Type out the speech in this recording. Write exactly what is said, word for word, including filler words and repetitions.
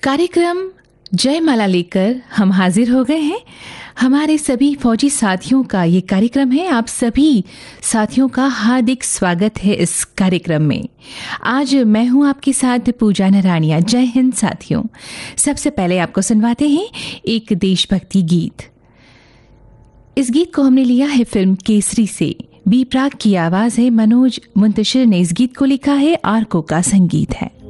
कार्यक्रम जयमाला लेकर हम हाजिर हो गए हैं। हमारे सभी फौजी साथियों का ये कार्यक्रम है। आप सभी साथियों का हार्दिक स्वागत है इस कार्यक्रम में। आज मैं हूं आपके साथ पूजा नरानिया। जय हिंद साथियों। सबसे पहले आपको सुनवाते हैं एक देशभक्ति गीत। इस गीत को हमने लिया है फिल्म केसरी से। बी प्राक की आवाज है, मनोज मुंतशिर ने इस गीत को लिखा है, आरको का संगीत है।